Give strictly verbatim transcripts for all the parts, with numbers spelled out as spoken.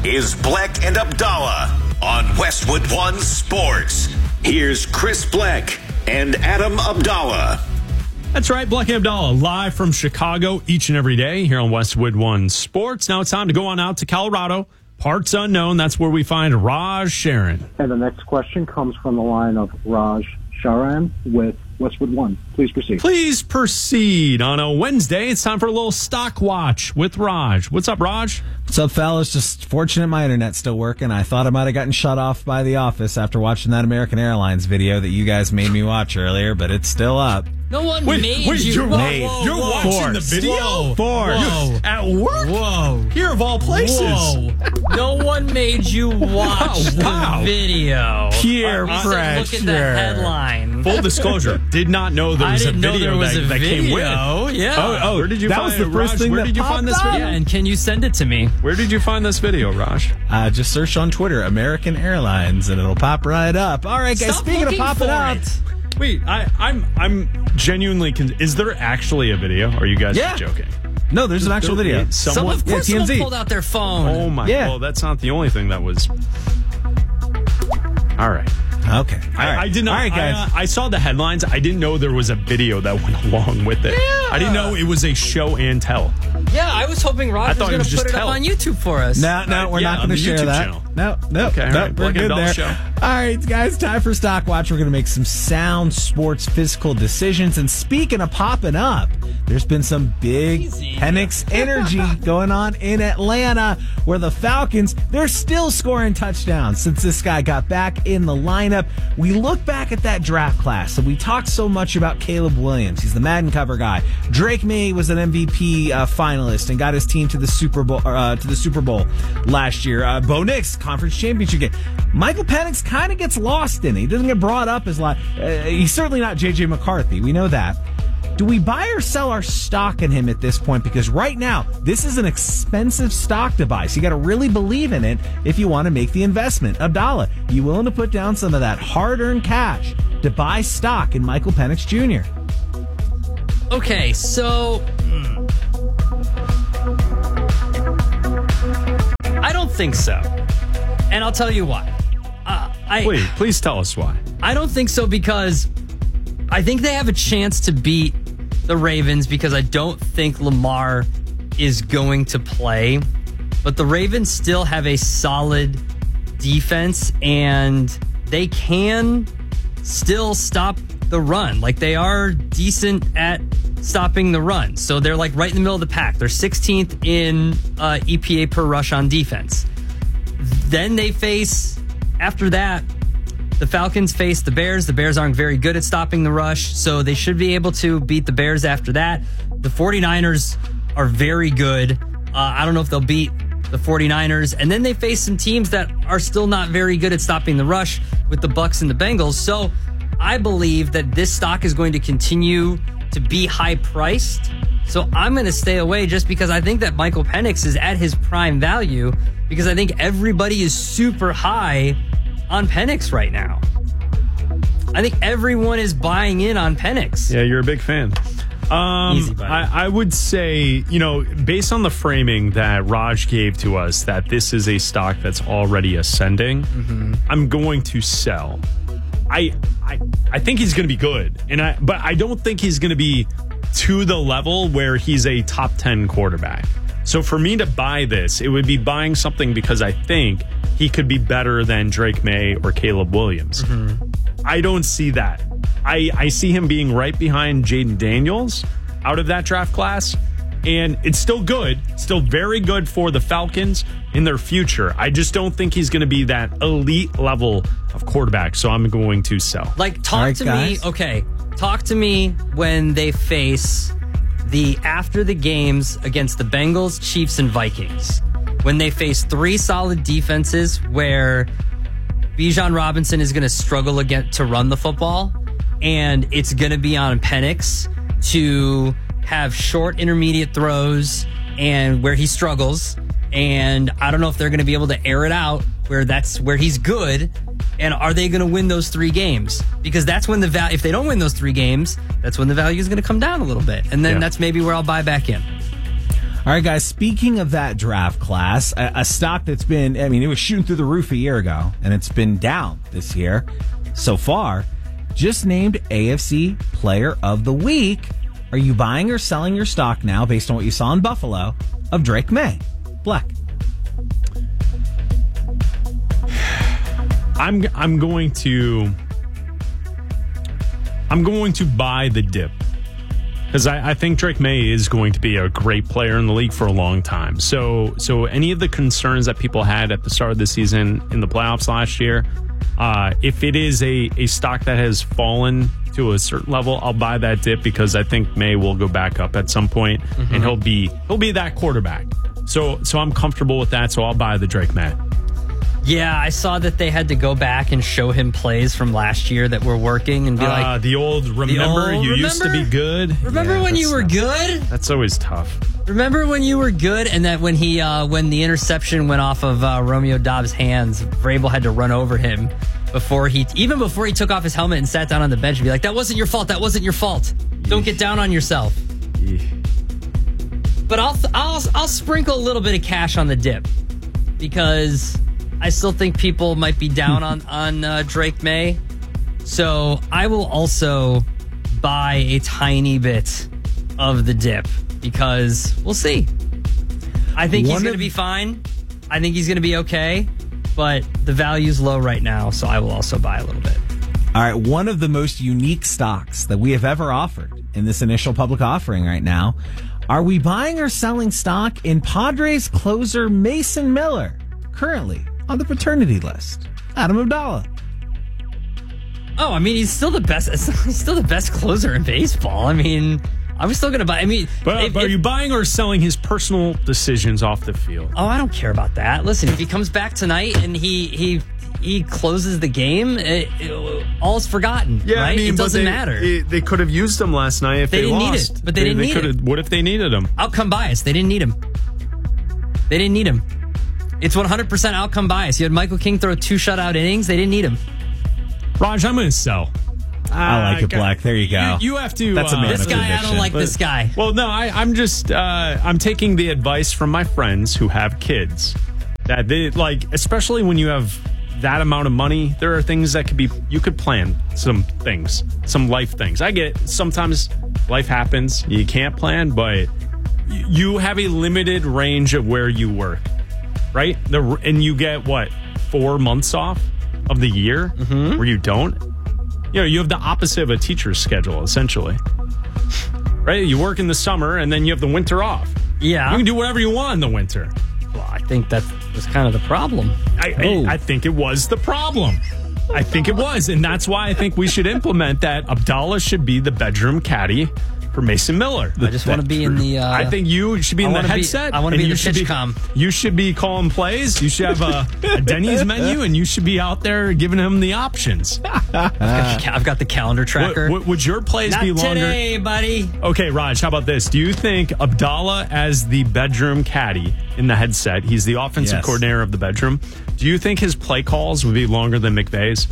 is Bleck and Abdallah on Westwood One Sports. Here's Chris Bleck and Adam Abdallah. That's right, Bleck and Abdallah, live from Chicago each and every day here on Westwood One Sports. Now it's time to go on out to Colorado. Parts unknown, that's where we find Raj Sharon. And the next question comes from the line of Raj Sharan with Westwood One. Please proceed. Please proceed. On a Wednesday, it's time for a little stock watch with Raj. What's up, Raj? What's up, fellas? Just fortunate my internet's still working. I thought I might have gotten shut off by the office after watching that American Airlines video that you guys made me watch earlier, but it's still up. No one wait, made wait, you. You're, whoa, made. whoa, you're whoa. watching Force. the video? Whoa. Force. Whoa. At work? Whoa. Here of all places. Whoa. No one made you watch Oh, wow. the video. Peer We said, look at the pressure. headline. Full disclosure, did not know there I was a didn't know video there was that, a that came with. video. Yeah. Oh, oh, where did you that find was the first Raj, thing where that did you find this popped video? up. Yeah, and can you send it to me? Where did you find this video, Raj? Uh, just search on Twitter, American Airlines, and it'll pop right up. All right, guys, Stop speaking of looking popping for up. it. Wait, I, I'm I'm genuinely. Con- is there actually a video? Or are you guys Yeah. just joking? No, there's an actual There- video. wait, Some, Someone, of course, yeah, T M Z. someone pulled out their phone. oh my! Yeah. Well, that's not the only thing that was. All right. Okay. All I, right. I did not. All right, guys. I, uh, I saw the headlines. I didn't know there was a video that went along with it. Yeah. I didn't know it was a show and tell. Yeah, I was hoping I Rod was thought it going was to just put it tell. up on YouTube for us. No, no, Uh, we're yeah, not on going to the share YouTube that. channel. No, no, Okay, all no, right. we're Black and good Bell there. show. All right, guys, time for Stock Watch. We're going to make some sound sports physical decisions. And speaking of popping up, there's been some big Easy. Penix energy going on in Atlanta, where the Falcons, they're still scoring touchdowns since this guy got back in the lineup. We look back at that draft class, and we talked so much about Caleb Williams. He's the Madden cover guy. Drake May was an M V P uh, finalist and got his team to the Super Bowl uh, to the Super Bowl last year. Uh, Bo Nix, conference championship game. Michael Penix kind of gets lost in it. He doesn't get brought up as like uh, he's certainly not J J McCarthy. We know that. Do we buy or sell our stock in him at this point? Because right now, this is an expensive stock to buy. So you got to really believe in it if you want to make the investment. Abdallah, you willing to put down some of that hard-earned cash to buy stock in Michael Penix Junior? Okay, so hmm. I don't think so, and I'll tell you why. Uh, I Wait, please tell us why. I don't think so because I think they have a chance to beat the Ravens because I don't think Lamar is going to play. But the Ravens still have a solid defense and they can still stop the run. Like they are decent at stopping the run. So they're like right in the middle of the pack. They're sixteenth in uh, E P A per rush on defense. Then they face, after that, the Falcons face the Bears. The Bears aren't very good at stopping the rush, so they should be able to beat the Bears after that. The 49ers are very good. Uh, I don't know if they'll beat the 49ers. And then they face some teams that are still not very good at stopping the rush with the Bucs and the Bengals. So I believe that this stock is going to continue to be high priced. So I'm going to stay away just because I think that Michael Penix is at his prime value because I think everybody is super high on Penix right now. I think everyone is buying in on Penix. Yeah, you're a big fan. Um, Easy, buddy. I, I would say, you know, based on the framing that Raj gave to us, that this is a stock that's already ascending, mm-hmm. I'm going to sell. I, I, I think he's going to be good, and I, but I don't think he's going to be to the level where he's a top ten quarterback. So for me to buy this, it would be buying something because I think he could be better than Drake May or Caleb Williams. Mm-hmm. I don't see that. I, I see him being right behind Jaden Daniels out of that draft class. And it's still good, still very good for the Falcons in their future. I just don't think he's going to be that elite level of quarterback. So I'm going to sell. Like, talk right, to guys. me. Okay. Talk to me when they face the after the games against the Bengals, Chiefs, and Vikings. When they face three solid defenses where Bijan Robinson is going to struggle again to run the football, and it's going to be on Penix to have short intermediate throws and where he struggles. And I don't know if they're going to be able to air it out where that's where he's good. And are they going to win those three games? Because that's when the value, if they don't win those three games, that's when the value is going to come down a little bit. And then Yeah. that's maybe where I'll buy back in. All right, guys, speaking of that draft class, a, a stock that's been, I mean, it was shooting through the roof a year ago, and it's been down this year so far, just named A F C Player of the Week. Are you buying or selling your stock now based on what you saw in Buffalo of Drake May? Black. I'm I'm going to I'm going to buy the dip. Because I, I think Drake May is going to be a great player in the league for a long time. So, so any of the concerns that people had at the start of the season in the playoffs last year, uh, if it is a, a stock that has fallen to a certain level, I'll buy that dip because I think May will go back up at some point, mm-hmm. and he'll be he'll be that quarterback. So, so I'm comfortable with that. So I'll buy the Drake May. Yeah, I saw that they had to go back and show him plays from last year that were working and be uh, like, the old remember the old, you remember? used to be good. Remember yeah, when you were tough. good? That's always tough. Remember when you were good, and that when he uh, when the interception went off of uh, Romeo Dobbs' hands, Vrabel had to run over him before he even before he took off his helmet and sat down on the bench and be like, "That wasn't your fault. That wasn't your fault. Don't get down on yourself." But I'll I'll I'll sprinkle a little bit of cash on the dip because I still think people might be down on on uh, Drake May, so I will also buy a tiny bit of the dip because we'll see. I think One he's going to be fine. I think he's going to be okay, but the value's low right now, so I will also buy a little bit. All right, one of the most unique stocks that we have ever offered in this initial public offering right now. Are we buying or selling stock in Padres closer Mason Miller, currently on the paternity list? Adam Abdallah. Oh, I mean, he's still the best. He's still the best closer in baseball. I mean, I'm still going to buy. I mean, but, if, but are if, you buying or selling his personal decisions off the field? Oh, I don't care about that. Listen, if he comes back tonight and he he he closes the game, it, it, all's forgotten. Yeah, right? I mean, it doesn't they, matter. It, they could have used him last night if they, they, didn't lost. need it, but they, they didn't they need it. What if they needed him? Outcome bias. They didn't need him. They didn't need him. It's one hundred percent outcome bias. You had Michael King throw two shutout innings. They didn't need him. Raj, I'm going to sell. I like it, Black. There you go. You, you have to. That's a man uh, of This guy, I conviction. don't like but, this guy. Well, no, I, I'm just. Uh, I'm taking the advice from my friends who have kids. That they like, especially when you have that amount of money, there are things that could be. You could plan some things, some life things. I get sometimes life happens. You can't plan, but you have a limited range of where you work, right? The and you get what four months off of the year mm-hmm. where you don't. You know, you have the opposite of a teacher's schedule, essentially. Right? You work in the summer, and then you have the winter off. Yeah. You can do whatever you want in the winter. Well, I think that was kind of the problem. I, Oh. I, I think it was the problem. I think it was, and that's why I think we should implement that Abdallah should be the bedroom caddy for Mason Miller. I just want to be in the... Uh, I think you should be in I the wanna be- headset. I wanna and be in you the should pitch comm. You should be calling plays. You should have a, a Denny's menu, and you should be out there giving him the options. I've, got the, ca- I've got the calendar tracker. Would, would your plays Not be longer? today, buddy. Okay, Raj, how about this? Do you think Abdallah as the bedroom caddy in the headset, he's the offensive Yes. coordinator of the bedroom, do you think his play calls would be longer than McVay's?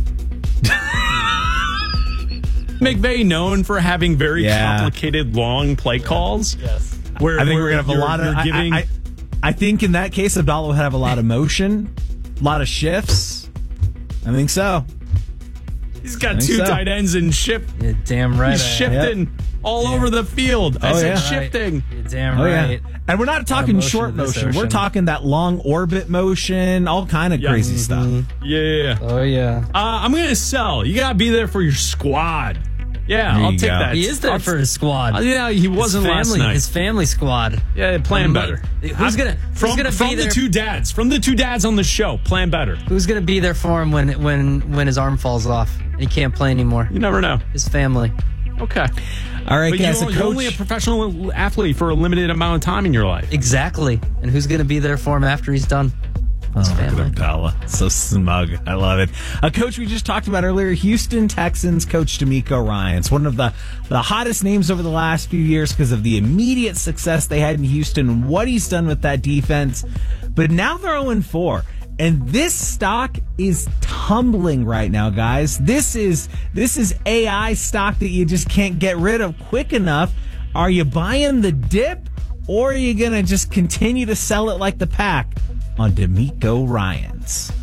McVay known for having very Yeah. complicated, long play calls. Yes. Where, I think where we're gonna have a you're- lot of. you're I, giving, I, I, I think in that case, Abdallah would have a lot of motion, a lot of shifts. I think so. he's got think two so. tight ends and ship. You're damn right. He's I am. shifting all over the field. I Oh, said yeah. shifting. You're damn Oh right. yeah, and we're not talking motion short in this motion. We're ocean. talking that long orbit motion, all kind of Yeah. crazy Mhm. stuff. Yeah. Oh, yeah. Uh, I'm going to sell. You got to be there for your squad. Yeah, There I'll you take go. that. He is there I'll- for his squad. Uh, yeah, he wasn't his last family, night. His family squad. Yeah, plan better. Who's I'm- gonna from Who's gonna from be the there? two dads? From the two dads on the show, plan better. Who's gonna be there for him when when when his arm falls off and he can't play anymore? You never know. His family. Okay, All right, but guys. you're, a you're coach, only a professional athlete for a limited amount of time in your life. Exactly. And who's gonna be there for him after he's done? His Oh, look at family. Abdallah. So smug. I love it. A coach we just talked about earlier, Houston Texans coach D'Amico Ryans. One of the, the hottest names over the last few years because of the immediate success they had in Houston and what he's done with that defense. But now they're oh and four. And this stock is tumbling right now, guys. This is this is A I stock that you just can't get rid of quick enough. Are you buying the dip? or are you going to just continue to sell it like the pack on D'Amico Ryans?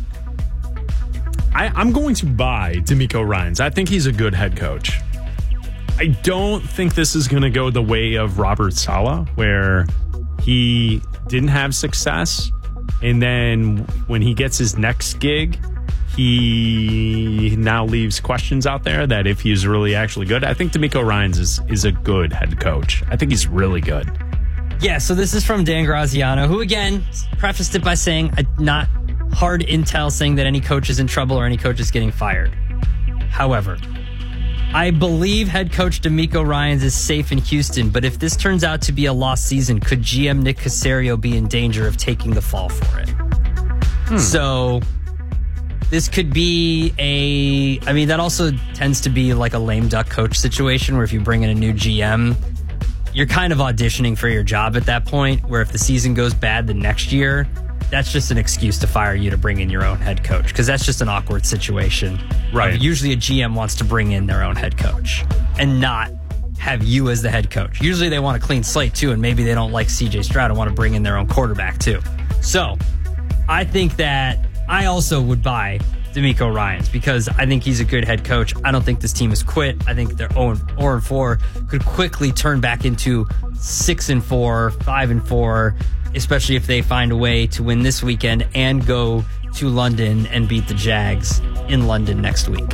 I, I'm going to buy D'Amico Ryans. I think he's a good head coach. I don't think this is going to go the way of Robert Saleh, where he didn't have success, and then when he gets his next gig, he now leaves questions out there that if he's really actually good. I think D'Amico Ryans is, is a good head coach. I think he's really good. Yeah, so this is from Dan Graziano, who, again, prefaced it by saying uh, not hard intel saying that any coach is in trouble or any coach is getting fired. However, I believe head coach D'Amico Ryans is safe in Houston, but if this turns out to be a lost season, could G M Nick Caserio be in danger of taking the fall for it? Hmm. So this could be a, I mean, that also tends to be like a lame duck coach situation where if you bring in a new G M, you're kind of auditioning for your job at that point, where if the season goes bad the next year, that's just an excuse to fire you to bring in your own head coach, because that's just an awkward situation. Right. Um, usually a G M wants to bring in their own head coach and not have you as the head coach. Usually they want a clean slate too, and maybe they don't like C J Stroud and want to bring in their own quarterback too. So I think that I also would buy D'Amico Ryans because I think he's a good head coach. I don't think this team has quit. I think their oh and four could quickly turn back into six and four, five and four, especially if they find a way to win this weekend and go to London and beat the Jags in London next week.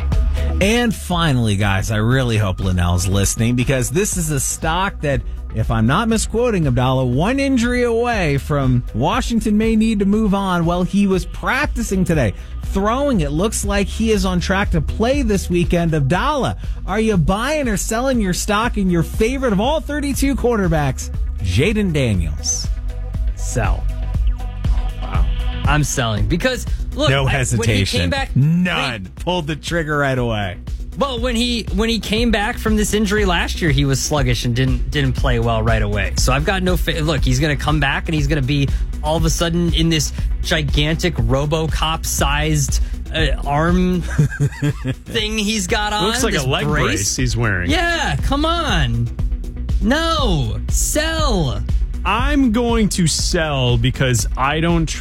And finally, guys, I really hope Linnell's listening, because this is a stock that, if I'm not misquoting Abdallah, one injury away from Washington may need to move on. Well, he was practicing today, throwing. It looks like he is on track to play this weekend. Abdallah, are you buying or selling your stock in your favorite of all thirty-two quarterbacks, Jaden Daniels? Sell. Wow. I'm selling because, look, no I, hesitation. When he came back, None. When, Pulled the trigger right away. Well, when he when he came back from this injury last year, he was sluggish and didn't didn't play well right away. So I've got no faith. Look, he's going to come back and he's going to be all of a sudden in this gigantic RoboCop-sized uh, arm thing he's got on. It looks like a leg brace. brace he's wearing. Yeah, come on. No, sell. I'm going to sell because I don't